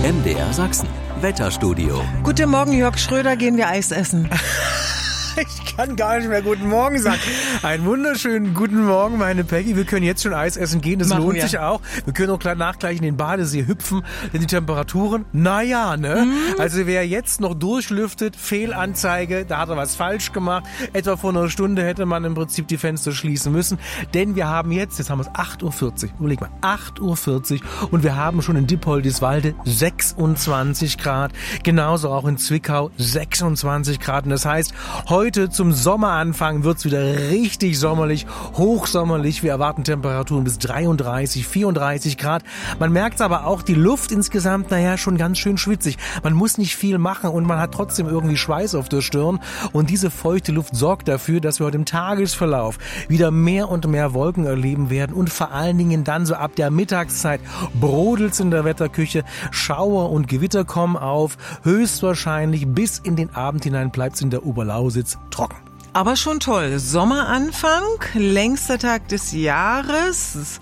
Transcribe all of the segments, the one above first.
MDR Sachsen, Wetterstudio. Guten Morgen, Jörg Schröder, gehen wir Eis essen. Ich kann gar nicht mehr guten Morgen sagen. Einen wunderschönen guten Morgen, meine Peggy. Wir können jetzt schon Eis essen gehen, das lohnt sich auch. Wir können auch gleich in den Badesee hüpfen, denn die Temperaturen, naja, ne? Also wer jetzt noch durchlüftet, Fehlanzeige, da hat er was falsch gemacht. Etwa vor einer Stunde hätte man im Prinzip die Fenster schließen müssen, denn wir haben jetzt haben wir es 8.40 Uhr, überleg mal, 8.40 Uhr und wir haben schon in Dippoldiswalde 26 Grad, genauso auch in Zwickau 26 Grad und das heißt, heute zum Sommeranfang wird's wieder richtig sommerlich, hochsommerlich. Wir erwarten Temperaturen bis 33, 34 Grad. Man merkt aber auch, die Luft insgesamt, schon ganz schön schwitzig. Man muss nicht viel machen und man hat trotzdem irgendwie Schweiß auf der Stirn. Und diese feuchte Luft sorgt dafür, dass wir heute im Tagesverlauf wieder mehr und mehr Wolken erleben werden. Und vor allen Dingen dann so ab der Mittagszeit brodelt's in der Wetterküche. Schauer und Gewitter kommen auf. Höchstwahrscheinlich bis in den Abend hinein bleibt's in der Oberlausitz trocken. Aber schon toll. Sommeranfang, längster Tag des Jahres,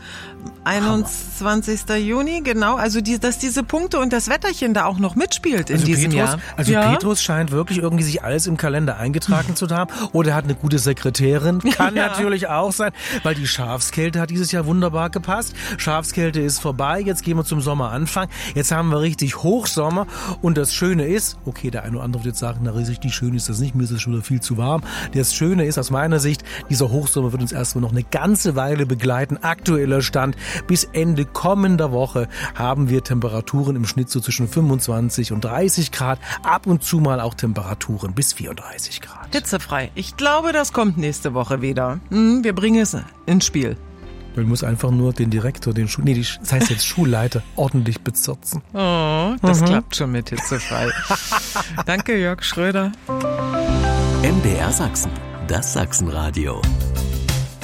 21. Juni, genau. Also dass diese Punkte und das Wetterchen da auch noch mitspielt in diesem Jahr. Also Petrus scheint wirklich irgendwie sich alles im Kalender eingetragen zu haben. Oder er hat eine gute Sekretärin. Kann natürlich auch sein, weil die Schafskälte hat dieses Jahr wunderbar gepasst. Schafskälte ist vorbei. Jetzt gehen wir zum Sommeranfang. Jetzt haben wir richtig Hochsommer. Und das Schöne ist, okay, der eine oder andere wird jetzt sagen, na richtig schön ist das nicht, mir ist es schon wieder viel zu warm. Das Schöne ist aus meiner Sicht, dieser Hochsommer wird uns erstmal noch eine ganze Weile begleiten. Aktueller Stand, bis Ende kommender Woche haben wir Temperaturen im Schnitt so zwischen 25 und 30 Grad. Ab und zu mal auch Temperaturen bis 34 Grad. Hitzefrei. Ich glaube, das kommt nächste Woche wieder. Wir bringen es ins Spiel. Man muss einfach nur den Direktor, das heißt jetzt Schulleiter, ordentlich bezirzen. Oh, das klappt schon mit hitzefrei. Danke, Jörg Schröder. MDR Sachsen, das Sachsenradio.